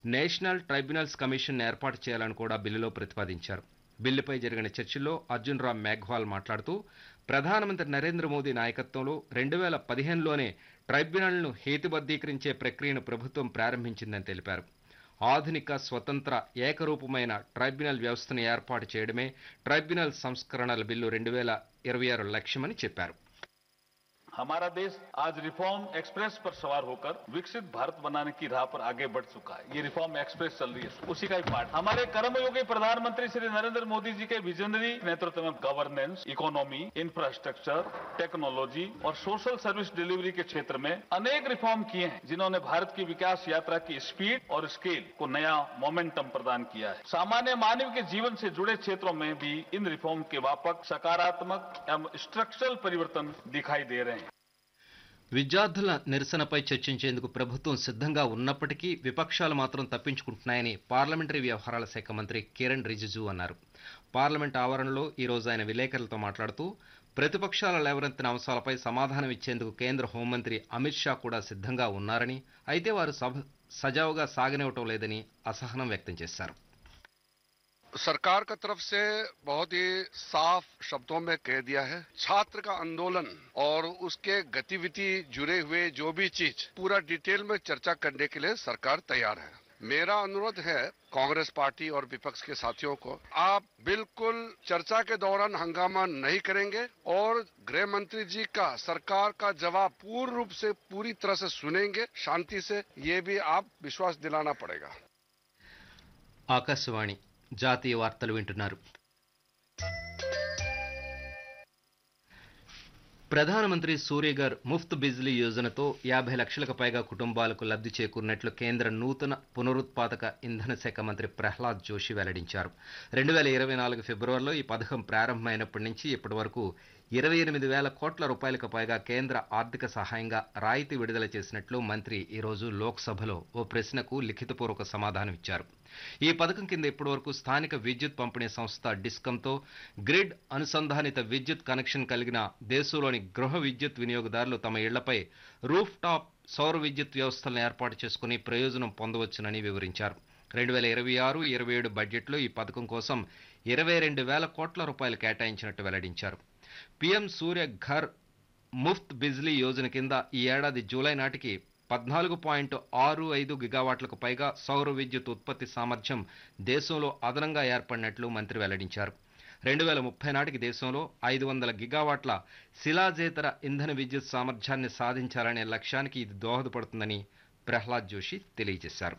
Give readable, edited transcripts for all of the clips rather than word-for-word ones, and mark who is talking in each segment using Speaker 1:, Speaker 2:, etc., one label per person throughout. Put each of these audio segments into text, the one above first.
Speaker 1: National tribunals commission ఏర్పాటు చేయాలని కూడా బిల్లులో ప్రతిపాదించారు. బిల్లుపై జరిగిన చర్చల్లో అర్జున్ రామ్ మేఘ్వాల్ మాట్లాడుతూ ప్రధానమంత్రి నరేంద్ర మోదీ నాయకత్వంలో 2015లోనే ట్రైబ్యునల్ను హేతుబద్ధీకరించే ప్రక్రియను ప్రభుత్వం ప్రారంభించిందని తెలిపారు. ఆధునిక స్వతంత్ర ఏకరూపమైన ట్రైబ్యునల్ వ్యవస్థను ఏర్పాటు చేయడమే ట్రైబ్యునల్ సంస్కరణల బిల్లు 2026 లక్ష్యమని చెప్పారు.
Speaker 2: हमारा देश आज रिफॉर्म एक्सप्रेस पर सवार होकर विकसित भारत बनाने की राह पर आगे बढ़ चुका है। ये रिफॉर्म एक्सप्रेस चल रही है, उसी का एक पार्ट हमारे कर्मयोगी प्रधानमंत्री श्री नरेंद्र मोदी जी के विजनरी नेतृत्व में गवर्नेंस, इकोनॉमी, इंफ्रास्ट्रक्चर, टेक्नोलॉजी और सोशल सर्विस डिलीवरी के क्षेत्र में अनेक रिफॉर्म किए हैं, जिन्होंने भारत की विकास यात्रा की स्पीड और स्केल को नया मोमेंटम प्रदान किया है। सामान्य मानव के जीवन से जुड़े क्षेत्रों में भी इन रिफॉर्म के व्यापक सकारात्मक एवं स्ट्रक्चरल परिवर्तन दिखाई दे रहे हैं.
Speaker 1: విద్యార్థుల నిరసనపై చర్చించేందుకు ప్రభుత్వం సిద్ధంగా ఉన్నప్పటికీ విపక్షాలు మాత్రం తప్పించుకుంటున్నాయని పార్లమెంటరీ వ్యవహారాల శాఖ మంత్రి కిరణ్ రిజిజు అన్నారు. పార్లమెంట్ ఆవరణలో ఈ రోజు ఆయన విలేకరులతో మాట్లాడుతూ ప్రతిపక్షాల లేవనెత్తిన అంశాలపై సమాధానం ఇచ్చేందుకు కేంద్ర హోంమంత్రి అమిత్ షా కూడా సిద్ధంగా ఉన్నారని, అయితే వారు సజావుగా సాగనివ్వటం లేదని అసహనం వ్యక్తం చేశారు.
Speaker 3: सरकार का तरफ से बहुत ही साफ शब्दों में कह दिया है, छात्र का आंदोलन और उसके गतिविधि जुड़े हुए जो भी चीज पूरा डिटेल में चर्चा करने के लिए सरकार तैयार है. मेरा अनुरोध है कांग्रेस पार्टी और विपक्ष के साथियों को, आप बिल्कुल चर्चा के दौरान हंगामा नहीं करेंगे और गृह मंत्री जी का सरकार का जवाब पूर्ण रूप से पूरी तरह से सुनेंगे शांति से, ये भी आप विश्वास दिलाना पड़ेगा.
Speaker 1: ఆకాశవాణి జాతీయ వార్తలు వింటున్నారు. ప్రధానమంత్రి సూర్యఘర్ ముఫ్త్ బిజ్లీ యోజనతో 50 లక్షలకు పైగా కుటుంబాలకు లబ్ధి చేకూరినట్లు కేంద్ర నూతన పునరుత్పాదక ఇంధన శాఖ మంత్రి ప్రహ్లాద్ జోషి వెల్లడించారు. 2024 ఫిబ్రవరిలో ఈ పథకం ప్రారంభమైనప్పటి నుంచి ఇప్పటి వరకు 28,000 కోట్ల రూపాయలకు పైగా కేంద్ర ఆర్థిక సహాయంగా రాయితీ విడుదల చేసినట్లు మంత్రి ఈరోజు లోక్సభలో ఓ ప్రశ్నకు లిఖితపూర్వక సమాధానం ఇచ్చారు. ఈ పథకం కింద ఇప్పటివరకు స్థానిక విద్యుత్ పంపిణీ సంస్థ డిస్కంతో గ్రిడ్ అనుసంధానిత విద్యుత్ కనెక్షన్ కలిగిన దేశంలోని గృహ విద్యుత్ వినియోగదారులు తమ ఇళ్లపై రూఫ్ టాప్ సౌర విద్యుత్ వ్యవస్థలను ఏర్పాటు చేసుకుని ప్రయోజనం పొందవచ్చునని వివరించారు. 2026-27 బడ్జెట్లో ఈ పథకం కోసం 22,000 కోట్ల రూపాయలు కేటాయించినట్టు వెల్లడించారు. పీఎం సూర్య ఘర్ ముఫ్త్ బిజ్లీ యోజన కింద ఈ ఏడాది జూలై నాటికి 14.65 గిగావాట్లకు పైగా సౌర విద్యుత్ ఉత్పత్తి సామర్థ్యం దేశంలో అదనంగా ఏర్పడినట్లు మంత్రి వెల్లడించారు. 2030 నాటికి దేశంలో 500 గిగావాట్ల శిలాజేతర ఇంధన విద్యుత్ సామర్థ్యాన్ని సాధించాలనే లక్ష్యానికి ఇది దోహదపడుతుందని ప్రహ్లాద్ జోషి తెలియజేశారు.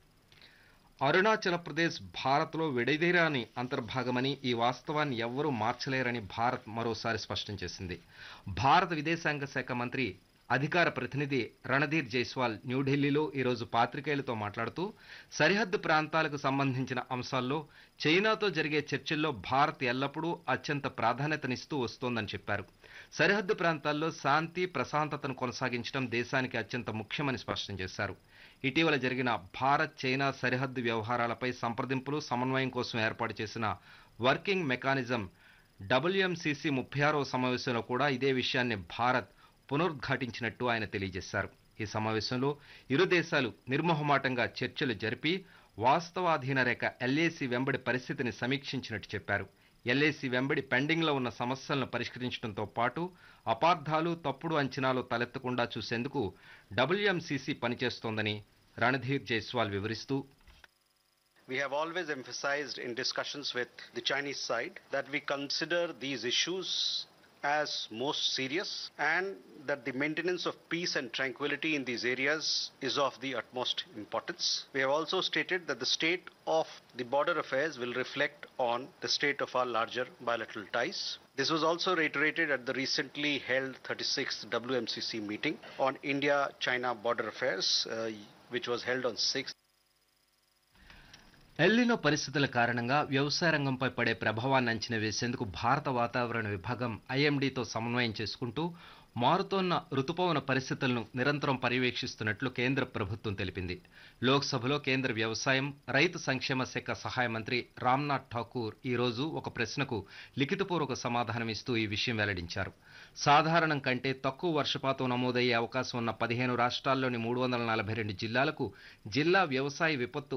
Speaker 1: అరుణాచల్ ప్రదేశ్ భారత్లో విడదీరాని అంతర్భాగమని, ఈ వాస్తవాన్ని ఎవ్వరూ మార్చలేరని భారత్ మరోసారి స్పష్టం చేసింది. భారత విదేశాంగ శాఖ మంత్రి అధికార ప్రతినిధి రణధీర్ జైస్వాల్ న్యూఢిల్లీలో ఈరోజు పాత్రికేయులతో మాట్లాడుతూ సరిహద్దు ప్రాంతాలకు సంబంధించిన అంశాల్లో చైనాతో జరిగే చర్చల్లో భారత్ ఎల్లప్పుడూ అత్యంత ప్రాధాన్యతనిస్తూ వస్తోందని చెప్పారు. సరిహద్దు ప్రాంతాల్లో శాంతి ప్రశాంతతను కొనసాగించడం దేశానికి అత్యంత ముఖ్యమని స్పష్టం చేశారు. ఇటీవల జరిగిన భారత్ చైనా సరిహద్దు వ్యవహారాలపై సంప్రదింపులు సమన్వయం కోసం ఏర్పాటు చేసిన వర్కింగ్ మెకానిజం WMCC 36వ సమావేశంలో కూడా ఇదే విషయాన్ని భారత్ పునరుద్ఘాటించినట్టు ఆయన తెలియజేశారు. ఈ సమావేశంలో ఇరు దేశాలు నిర్మోహమాటంగా చర్చలు జరిపి వాస్తవాధీన రేఖ LAC వెంబడి పరిస్థితిని సమీక్షించినట్టు చెప్పారు. LAC వెంబడి పెండింగ్లో ఉన్న సమస్యలను పరిష్కరించడంతో పాటు అపార్థాలు, తప్పుడు అంచనాలు తలెత్తకుండా చూసేందుకు WMCC పనిచేస్తోందని రణధీర్ జైస్వాల్ వివరిస్తూ,
Speaker 4: We have always emphasized in discussions with the Chinese side that we consider these issues as most serious and that the maintenance of peace and tranquility in these areas is of the utmost importance. We have also stated that the state of the border affairs will reflect on the state of our larger bilateral ties. This was also reiterated at the recently held 36th WMCC meeting on India-China border affairs, which was held on 6th.
Speaker 1: El Niño పరిస్థితుల కారణంగా వ్యవసాయ రంగంపై పడే ప్రభావాన్ని అంచనా వేసేందుకు భారత వాతావరణ విభాగం IMDతో సమన్వయం చేసుకుంటూ మారుతోన్న రుతుపవన పరిస్థితులను నిరంతరం పర్యవేక్షిస్తున్నట్లు కేంద్ర ప్రభుత్వం తెలిపింది. లోక్సభలో కేంద్ర వ్యవసాయం, రైతు సంక్షేమ శాఖ సహాయ మంత్రి రామ్నాథ్ ఠాకూర్ ఈ రోజు ఒక ప్రశ్నకు లిఖితపూర్వక సమాధానమిస్తూ ఈ విషయం వెల్లడించారు. సాధారణం కంటే తక్కువ వర్షపాతం నమోదయ్యే అవకాశం ఉన్న 15 రాష్ట్రాల్లోని 342 జిల్లాలకు జిల్లా వ్యవసాయ విపత్తు